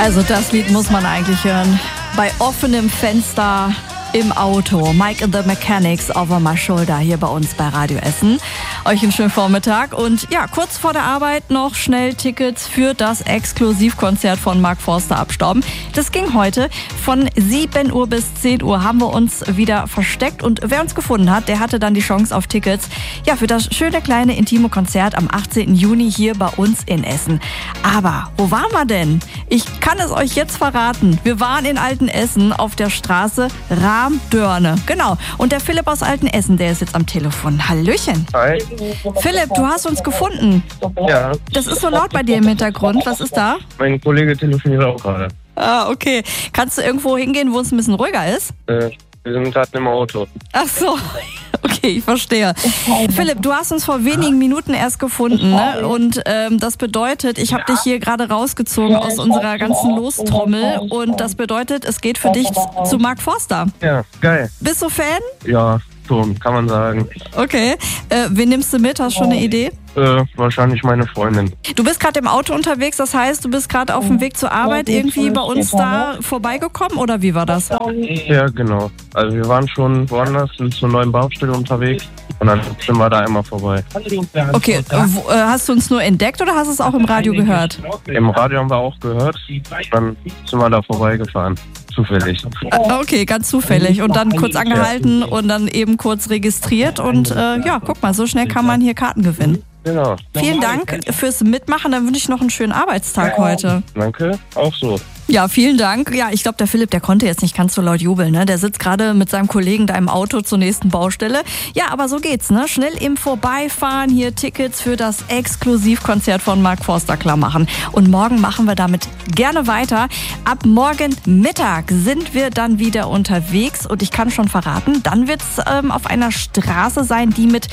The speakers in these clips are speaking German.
Also das Lied muss man eigentlich hören. Bei offenem Fenster im Auto. Mike and the Mechanics, Over My Shoulder, hier bei uns bei Radio Essen. Euch einen schönen Vormittag und ja, kurz vor der Arbeit noch schnell Tickets für das Exklusivkonzert von Mark Forster abstauben. Das ging heute von 7 Uhr bis 10 Uhr haben wir uns wieder versteckt und wer uns gefunden hat, der hatte dann die Chance auf Tickets ja, für das schöne kleine intime Konzert am 18. Juni hier bei uns in Essen. Aber wo waren wir denn? Ich kann es euch jetzt verraten. Wir waren in Altenessen auf der Straße Rahmdörne. Genau. Und der Philipp aus Altenessen, der ist jetzt am Telefon. Hallöchen. Hi. Philipp, du hast uns gefunden. Ja, Das ist so laut bei dir im Hintergrund. Was ist da? mein Kollege telefoniert auch gerade. Ah, okay. Kannst du irgendwo hingehen, wo es ein bisschen ruhiger ist? Wir sind gerade im Auto. Ach so. Okay, ich verstehe. Philipp, du hast uns vor wenigen Minuten erst gefunden, ne? Und das bedeutet, ich habe dich hier gerade rausgezogen aus unserer ganzen Lostrommel und das bedeutet, es geht für dich zu Mark Forster. Ja, geil. Bist du Fan? Ja, schon, kann man sagen. Okay. Wen nimmst du mit? Hast du schon eine Idee? Wahrscheinlich meine Freundin. Du bist gerade im Auto unterwegs, das heißt, du bist gerade auf dem Weg zur Arbeit irgendwie bei uns da vorbeigekommen oder wie war das? Ja, genau. Also wir waren schon woanders, sind zur neuen Baustelle unterwegs und dann sind wir da einmal vorbei. Okay, hast du uns nur entdeckt oder hast du es auch im Radio gehört? Im Radio haben wir auch gehört, dann sind wir da vorbeigefahren. Zufällig. Okay, ganz zufällig. Und dann kurz angehalten und dann eben kurz registriert und ja, guck mal, so schnell kann man hier Karten gewinnen. Genau. Vielen Dank fürs Mitmachen, dann wünsche ich noch einen schönen Arbeitstag heute. Danke, auch so. Ja, vielen Dank. Ja, ich glaube, der Philipp, der konnte jetzt nicht ganz so laut jubeln, ne? Der sitzt gerade mit seinem Kollegen da im Auto zur nächsten Baustelle. Ja, aber so geht's, ne? Schnell im Vorbeifahren hier Tickets für das Exklusivkonzert von Mark Forster klar machen. Und morgen machen wir damit gerne weiter. Ab morgen Mittag sind wir dann wieder unterwegs und ich kann schon verraten, dann wird's auf einer Straße sein, die mit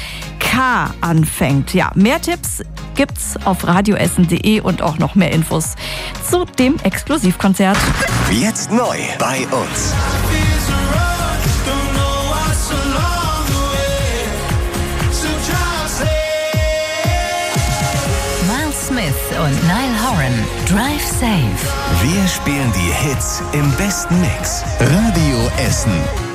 K anfängt. Ja, mehr Tipps gibt's auf radioessen.de und auch noch mehr Infos zu dem Exklusivkonzert. Jetzt neu bei uns. Miles Smith und Niall Horan, Drive Safe. Wir spielen die Hits im besten Mix. Radio Essen.